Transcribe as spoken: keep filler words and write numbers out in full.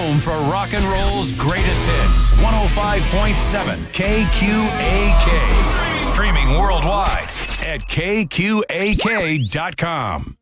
home for rock and roll's greatest hits. one oh five point seven K Q A K. Streaming worldwide at K Q A K dot com.